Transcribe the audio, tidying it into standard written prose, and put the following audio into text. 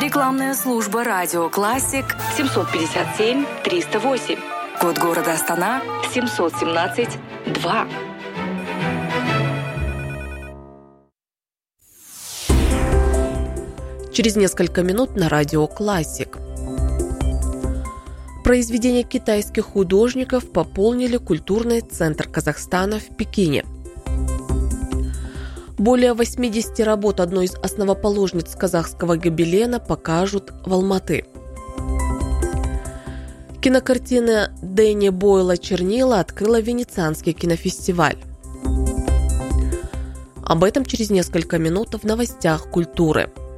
Рекламная служба «Радио Классик» 757-308. Код города Астана 717-2. Через несколько минут на «Радио Классик». Произведения китайских художников пополнили культурный центр Казахстана в Пекине. Более 80 работ одной из основоположниц казахского гобелена покажут в Алматы. Кинокартина Дэнни Бойла «Чернила» открыла Венецианский кинофестиваль. Об этом через несколько минут в новостях культуры.